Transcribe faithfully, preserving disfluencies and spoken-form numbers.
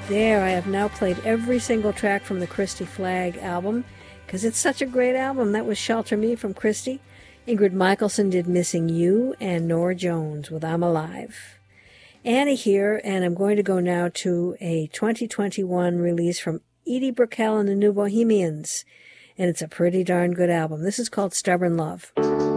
There, I have now played every single track from the Christy Flagg album, because it's such a great album. That was Shelter Me from Christy. Ingrid Michaelson did Missing You, and Norah Jones with I'm Alive. Annie here, and I'm going to go now to a twenty twenty-one release from Edie Brickell and the New Bohemians, and it's a pretty darn good album. This is called Stubborn Love.